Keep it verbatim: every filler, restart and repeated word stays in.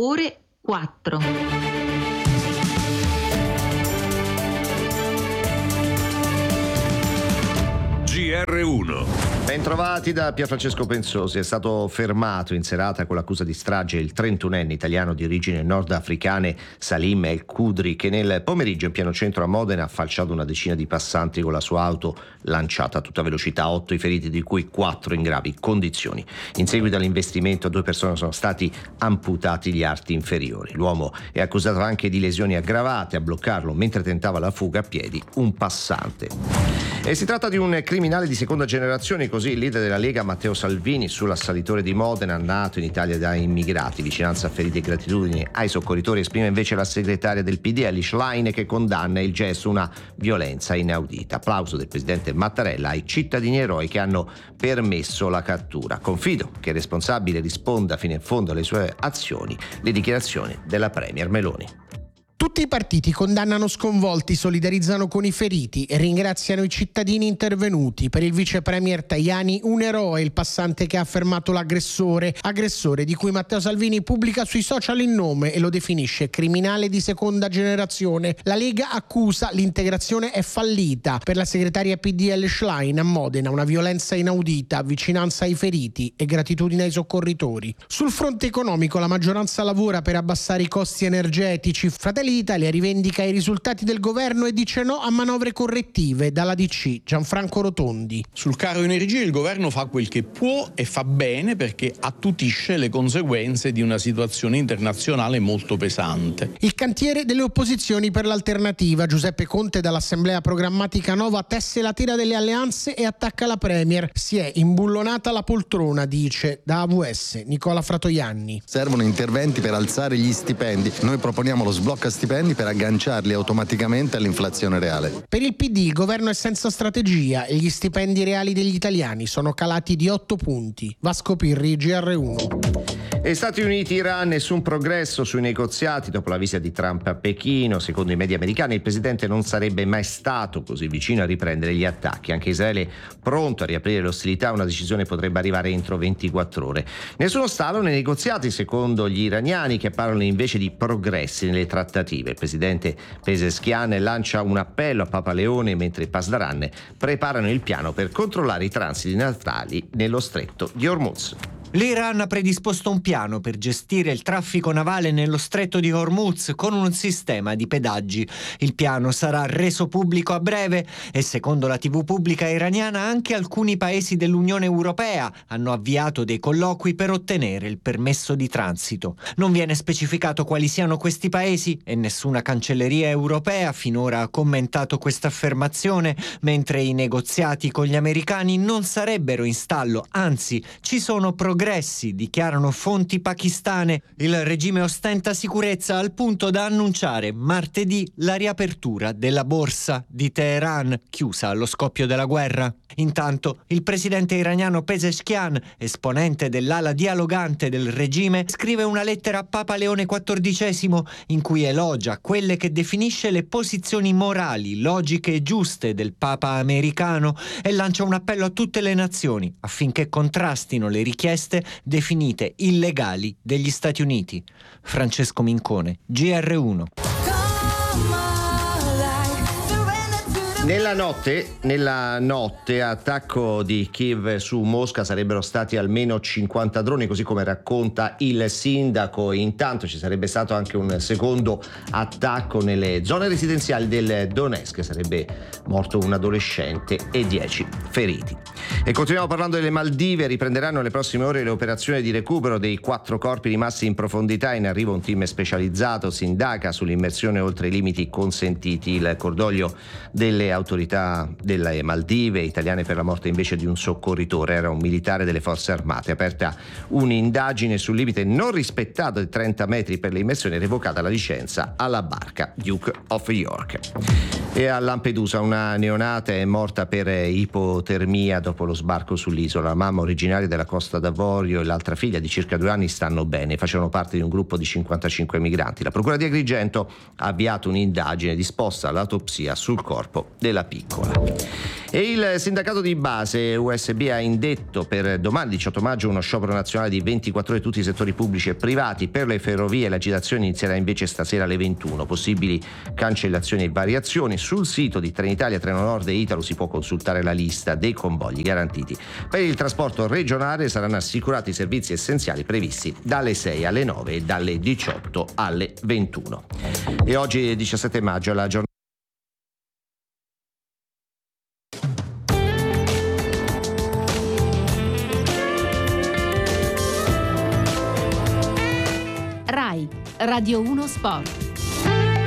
ore quattro. G R uno. Bentrovati da Pierfrancesco Pensosi. È stato fermato in serata con l'accusa di strage il trentunenne italiano di origine nordafricane Salim El Kudri, che nel pomeriggio in pieno centro a Modena ha falciato una decina di passanti con la sua auto lanciata a tutta velocità. Otto i feriti, di cui quattro in gravi condizioni. In seguito all'investimento, due persone sono stati amputati gli arti inferiori. L'uomo è accusato anche di lesioni aggravate. A bloccarlo mentre tentava la fuga a piedi un passante. E si tratta di un criminale di seconda generazione, così il leader della Lega Matteo Salvini sull'assalitore di Modena, nato in Italia da immigrati. Vicinanza a feriti e gratitudine ai soccorritori esprime invece la segretaria del P D L Schlein, che condanna il gesto una violenza inaudita. Applauso del presidente Mattarella ai cittadini eroi che hanno permesso la cattura. Confido che il responsabile risponda fino in fondo alle sue azioni. Le dichiarazioni della premier Meloni. Tutti i partiti condannano sconvolti, solidarizzano con i feriti e ringraziano i cittadini intervenuti. Per il vice premier Tajani un eroe il passante che ha fermato l'aggressore, aggressore di cui Matteo Salvini pubblica sui social il nome e lo definisce criminale di seconda generazione. La Lega accusa l'integrazione è fallita. Per la segretaria P D L Schlein a Modena una violenza inaudita, vicinanza ai feriti e gratitudine ai soccorritori. Sul fronte economico la maggioranza lavora per abbassare i costi energetici. Fratelli d'Italia rivendica i risultati del governo e dice no a manovre correttive. Dalla D C Gianfranco Rotondi. Sul caro energia il governo fa quel che può e fa bene, perché attutisce le conseguenze di una situazione internazionale molto pesante. Il cantiere delle opposizioni per l'alternativa. Giuseppe Conte dall'Assemblea Programmatica Nova tesse la tela delle alleanze e attacca la Premier. Si è imbullonata la poltrona, dice. Da A V S Nicola Fratoianni. Servono interventi per alzare gli stipendi. Noi proponiamo lo sblocca stipendi per agganciarli automaticamente all'inflazione reale. Per il P D il governo è senza strategia e gli stipendi reali degli italiani sono calati di otto punti. Vasco Pirri, G R uno. E Stati Uniti-Iran, nessun progresso sui negoziati dopo la visita di Trump a Pechino. Secondo i media americani il presidente non sarebbe mai stato così vicino a riprendere gli attacchi. Anche Israele pronto a riaprire le ostilità, una decisione potrebbe arrivare entro ventiquattro ore. Nessuno stallo nei negoziati secondo gli iraniani, che parlano invece di progressi nelle trattative. Il presidente Pezeshkian lancia un appello a Papa Leone, mentre i Pasdaran preparano il piano per controllare i transiti navali nello stretto di Hormuz. L'Iran ha predisposto un piano per gestire il traffico navale nello stretto di Hormuz con un sistema di pedaggi. Il piano sarà reso pubblico a breve e, secondo la tivù pubblica iraniana, anche alcuni paesi dell'Unione Europea hanno avviato dei colloqui per ottenere il permesso di transito. Non viene specificato quali siano questi paesi e nessuna cancelleria europea finora ha commentato questa affermazione, mentre i negoziati con gli americani non sarebbero in stallo, anzi ci sono progressi, dichiarano fonti pakistane. Il regime ostenta sicurezza al punto da annunciare martedì la riapertura della borsa di Teheran, chiusa allo scoppio della guerra. Intanto il presidente iraniano Pezeshkian, esponente dell'ala dialogante del regime, scrive una lettera a Papa Leone quattordicesimo in cui elogia quelle che definisce le posizioni morali, logiche e giuste del Papa americano e lancia un appello a tutte le nazioni affinché contrastino le richieste definite illegali degli Stati Uniti. Francesco Mincone, G R uno. Nella notte, nella notte attacco di Kiev su Mosca, sarebbero stati almeno cinquanta droni, così come racconta il sindaco. Intanto ci sarebbe stato anche un secondo attacco nelle zone residenziali del Donetsk, sarebbe morto un adolescente e dieci feriti. E continuiamo parlando delle Maldive. Riprenderanno nelle prossime ore le operazioni di recupero dei quattro corpi rimasti in profondità. In arrivo un team specializzato, si indaga sull'immersione oltre i limiti consentiti. Il cordoglio delle autorità delle Maldive italiane per la morte invece di un soccorritore, era un militare delle forze armate. Aperta un'indagine sul limite non rispettato di trenta metri per le immersioni, revocata la licenza alla barca Duke of York. E a Lampedusa una neonata è morta per ipotermia dopo lo sbarco sull'isola. La mamma, originaria della Costa d'Avorio, e l'altra figlia di circa due anni stanno bene, facevano parte di un gruppo di cinquantacinque migranti. La procura di Agrigento ha avviato un'indagine disposta all'autopsia sul corpo della piccola. E il sindacato di base U S B ha indetto per domani diciotto maggio uno sciopero nazionale di ventiquattro ore tutti i settori pubblici e privati. Per le ferrovie l'agitazione inizierà invece stasera alle ventuno. Possibili cancellazioni e variazioni. Sul sito di Trenitalia, Trenonord e Italo si può consultare la lista dei convogli garantiti. Per il trasporto regionale saranno assicurati i servizi essenziali previsti dalle sei alle nove e dalle diciotto alle ventuno. E oggi diciassette maggio è la giornata RAI Radio uno Sport.